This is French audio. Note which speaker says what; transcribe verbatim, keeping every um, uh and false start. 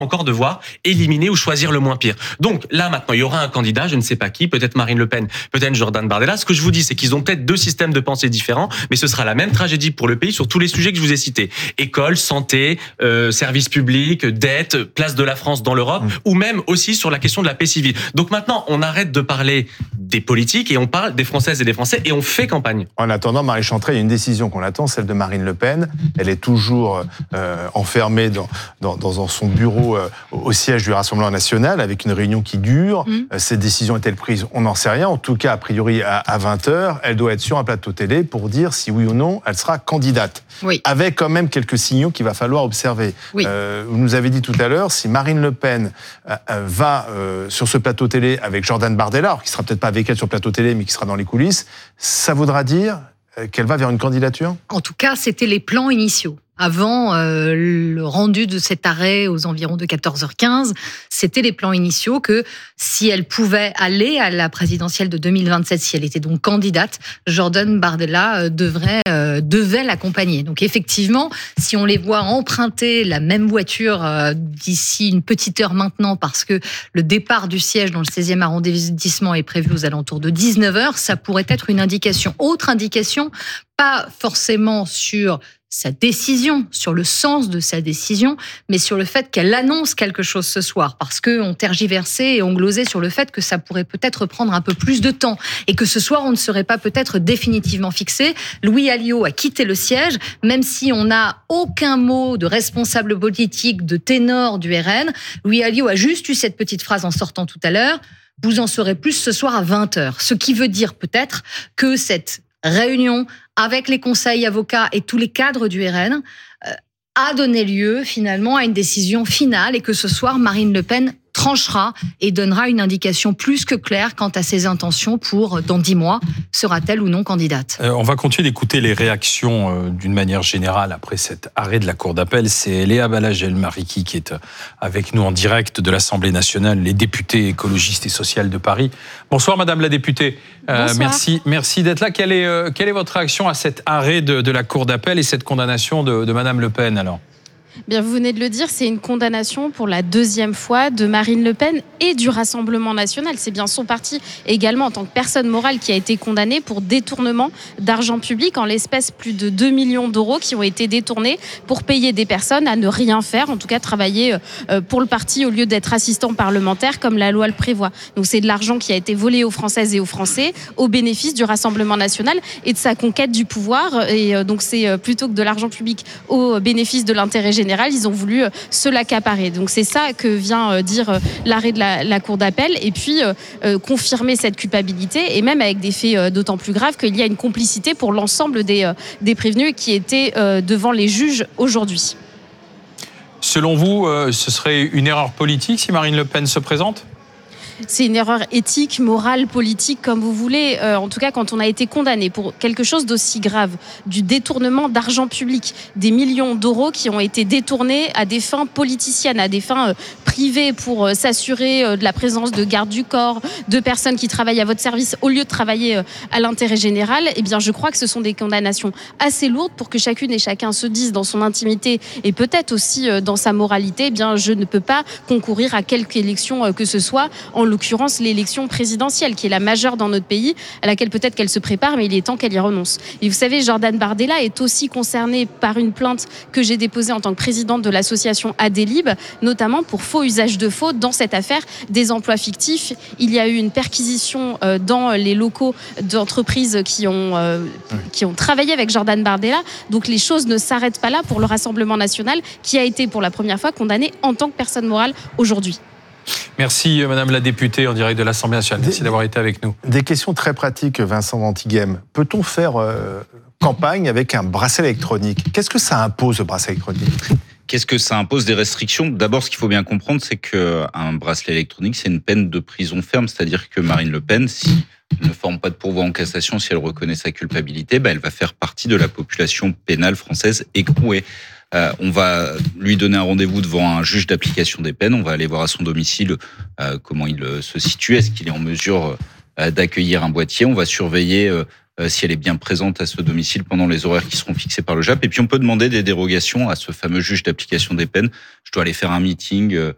Speaker 1: encore devoir éliminer ou choisir le moins pire. Donc là maintenant, il y aura un candidat, je ne sais pas qui, peut-être Marine Le Pen, peut-être Jordan Bardella. Ce que je vous dis, c'est qu'ils ont peut-être deux systèmes de pensée différents, mais ce sera la même tragédie pour le pays sur tous les sujets que je vous ai cités. École, santé, euh, services publics, dette, place de la France dans l'Europe, mmh. ou même aussi sur la question de la paix civile. Donc maintenant, on arrête de parler des politiques et on parle des Françaises et des Français et on fait campagne.
Speaker 2: En attendant, Marie Chantrey, il y a une décision qu'on attend, celle de Marine Le Pen. Elle est toujours euh, enfermée dans, dans, dans son bureau euh, au siège du Rassemblement national avec une réunion qui dure. Mmh. Euh, cette décision est-elle prise? On n'en sait rien. En tout cas, a priori, à, à vingt heures, elle doit être sur un plateau télé pour dire si oui ou non elle sera candidate.
Speaker 3: Oui.
Speaker 2: Avec quand même quelques signaux qu'il va falloir observer.
Speaker 3: Oui.
Speaker 2: Euh, vous nous avez dit tout à l'heure, si Marine Le Pen euh, va euh, sur ce plateau télé avec Jordan Bardella, alors qui sera peut-être pas avec elle sur le plateau télé, mais qui sera dans les coulisses, ça voudra dire qu'elle va vers une candidature?
Speaker 3: En tout cas, c'était les plans initiaux. Avant euh, le rendu de cet arrêt aux environs de quatorze heures quinze, c'était les plans initiaux que si elle pouvait aller à la présidentielle de deux mille vingt-sept, si elle était donc candidate, Jordan Bardella euh, devrait, euh, devait l'accompagner. Donc effectivement, si on les voit emprunter la même voiture euh, d'ici une petite heure maintenant, parce que le départ du siège dans le seizième arrondissement est prévu aux alentours de dix-neuf heures, ça pourrait être une indication. Autre indication, pas forcément sur sa décision, sur le sens de sa décision, mais sur le fait qu'elle annonce quelque chose ce soir, parce qu'on tergiversait et on glosait sur le fait que ça pourrait peut-être prendre un peu plus de temps, et que ce soir on ne serait pas peut-être définitivement fixé. Louis Alliot a quitté le siège, même si on n'a aucun mot de responsable politique, de ténor du R N. Louis Alliot a juste eu cette petite phrase en sortant tout à l'heure, « Vous en saurez plus ce soir à vingt heures ». Ce qui veut dire peut-être que cette réunion avec les conseils avocats et tous les cadres du R N euh, a donné lieu finalement à une décision finale, et que ce soir Marine Le Pen tranchera et donnera une indication plus que claire quant à ses intentions pour, dans dix mois, sera-t-elle ou non candidate.
Speaker 4: Euh, on va continuer d'écouter les réactions euh, d'une manière générale après cet arrêt de la Cour d'appel. C'est Léa Balagel-Mariki qui est avec nous en direct de l'Assemblée nationale, les députés écologistes et sociales de Paris. Bonsoir Madame la députée, euh, merci, merci d'être là. Quelle est, euh, quelle est votre réaction à cet arrêt de, de la Cour d'appel et cette condamnation de, de Madame Le Pen alors ?
Speaker 5: Bien, vous venez de le dire, c'est une condamnation pour la deuxième fois de Marine Le Pen et du Rassemblement national. C'est bien son parti également en tant que personne morale qui a été condamnée pour détournement d'argent public, en l'espèce plus de deux millions d'euros qui ont été détournés pour payer des personnes à ne rien faire, en tout cas travailler pour le parti au lieu d'être assistant parlementaire comme la loi le prévoit. Donc c'est de l'argent qui a été volé aux Françaises et aux Français au bénéfice du Rassemblement national et de sa conquête du pouvoir. Et donc c'est plutôt que de l'argent public au bénéfice de l'intérêt général, ils ont voulu se l'accaparer. Donc c'est ça que vient dire l'arrêt de la, la Cour d'appel, et puis euh, confirmer cette culpabilité, et même avec des faits d'autant plus graves qu'il y a une complicité pour l'ensemble des, des prévenus qui étaient euh, devant les juges aujourd'hui.
Speaker 4: Selon vous, euh, ce serait une erreur politique si Marine Le Pen se présente ?
Speaker 5: C'est une erreur éthique, morale, politique, comme vous voulez. Euh, en tout cas, quand on a été condamné pour quelque chose d'aussi grave, du détournement d'argent public, des millions d'euros qui ont été détournés à des fins politiciennes, à des fins euh, privées pour euh, s'assurer euh, de la présence de gardes du corps, de personnes qui travaillent à votre service au lieu de travailler euh, à l'intérêt général, eh bien, je crois que ce sont des condamnations assez lourdes pour que chacune et chacun se dise dans son intimité et peut-être aussi euh, dans sa moralité, eh bien, je ne peux pas concourir à quelque élection euh, que ce soit, en l'occurrence l'élection présidentielle, qui est la majeure dans notre pays, à laquelle peut-être qu'elle se prépare, mais il est temps qu'elle y renonce. Et vous savez, Jordan Bardella est aussi concerné par une plainte que j'ai déposée en tant que présidente de l'association Adélib, notamment pour faux usage de faux dans cette affaire des emplois fictifs. Il y a eu une perquisition dans les locaux d'entreprises qui ont, euh, qui ont travaillé avec Jordan Bardella. Donc les choses ne s'arrêtent pas là pour le Rassemblement national, qui a été pour la première fois condamné en tant que personne morale aujourd'hui.
Speaker 4: Merci Madame la députée en direct de l'Assemblée nationale. Merci des, d'avoir été avec nous.
Speaker 2: Des questions très pratiques, Vincent d'Antighem. Peut-on faire euh, campagne avec un bracelet électronique ? Qu'est-ce que ça impose, ce bracelet électronique ?
Speaker 6: Qu'est-ce que ça impose ? Des restrictions. D'abord, ce qu'il faut bien comprendre, c'est qu'un bracelet électronique, c'est une peine de prison ferme. C'est-à-dire que Marine Le Pen, si elle ne forme pas de pourvoi en cassation, si elle reconnaît sa culpabilité, bah, elle va faire partie de la population pénale française écrouée. Euh, on va lui donner un rendez-vous devant un juge d'application des peines. On va aller voir à son domicile euh, comment il se situe. Est-ce qu'il est en mesure euh, d'accueillir un boîtier ? On va surveiller euh, si elle est bien présente à ce domicile pendant les horaires qui seront fixés par le J A P. Et puis on peut demander des dérogations à ce fameux juge d'application des peines. Je dois aller faire un meeting euh,